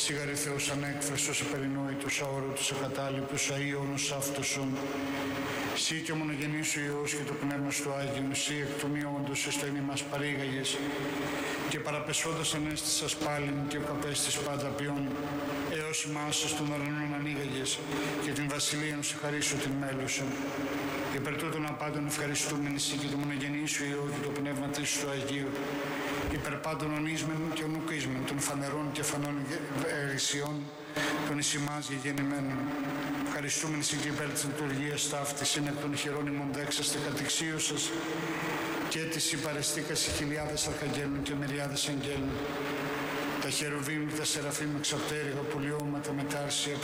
Σίγαρη Θεός ανέκφραστος, απερινόητος, αόρατος, ακατάληπτος, αΐωνος, άφτωσον. Συ και ο μονογενής σου Υιός και το Πνεύμα του Άγιον, Συ εκ του μη όντως εστένη μας παρήγαγες, και παραπεσόντας ανέστησας πάλιν και καπέστης πάντα ποιόν, έως ημάς των ουρανών ανοίγαγες, και την βασιλείαν σου χαρίσω την μέλουσον. Υπέρ τούτων απάντων ευχαριστούμενοι Συ και το μονογενής σου Υιό και το Πνεύμα της του Αγίου, υπέρ πάντων ονείσμεν και ονουκίσμεν των φανερών και φανών ερησιών, των εις ημάς γεγεννημένων. Ευχαριστούμενοι Συ και υπέρ της λειτουργίας ταύτης, είναι εκ των χειρόνιμων δέξαστε κατηξίωσας, και της υπαρεστήκας οι χιλιάδες αρχαγγέλων και μυριάδες αγγέλων. Τα χερουβίμ, τα σεραφείμ εξαπτέρυγα, πουλιώματα, μετάρσια,